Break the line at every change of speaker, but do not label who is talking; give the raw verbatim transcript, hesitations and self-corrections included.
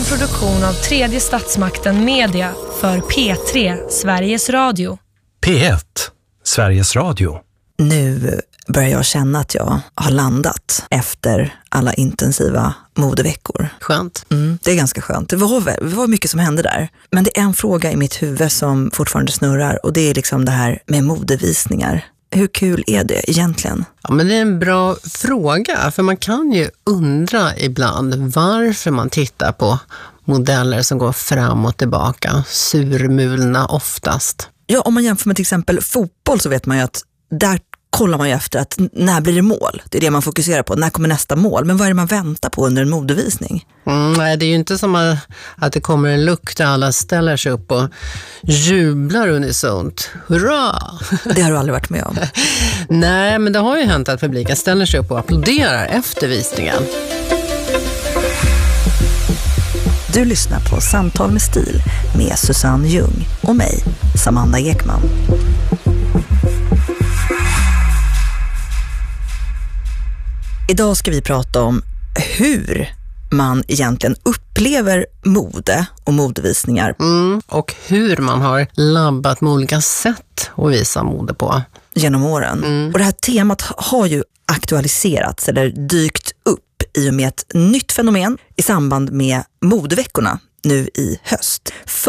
en produktion av Tredje Statsmakten Media för P tre, Sveriges Radio.
P ett, Sveriges Radio.
Nu börjar jag känna att jag har landat efter alla intensiva modeveckor.
Skönt.
Mm, det är ganska skönt. Det var, det var mycket som hände där. Men det är en fråga i mitt huvud som fortfarande snurrar, och det är liksom det här med modevisningar. Hur kul är det egentligen?
Ja, men det är en bra fråga, för man kan ju undra ibland varför man tittar på modeller som går fram och tillbaka, surmulna oftast.
Ja, om man jämför med till exempel fotboll så vet man ju att där kollar man ju efter att när blir det mål? Det är det man fokuserar på. När kommer nästa mål? Men vad är det man väntar på under en modevisning?
Mm, nej, det är ju inte som att det kommer en lukt där alla ställer sig upp och jublar unisont. Hurra!
Det har du aldrig varit med om.
Nej, men det har ju hänt att publiken ställer sig upp och applåderar efter visningen.
Du lyssnar på Samtal med stil med Susanne Ljung och mig, Samanda Ekman. Idag ska vi prata om hur man egentligen upplever mode och modevisningar.
Mm, och hur man har labbat med olika sätt att visa mode på.
Genom åren. Mm. Och det här temat har ju aktualiserats eller dykt upp i och med ett nytt fenomen i samband med modeveckorna nu i höst.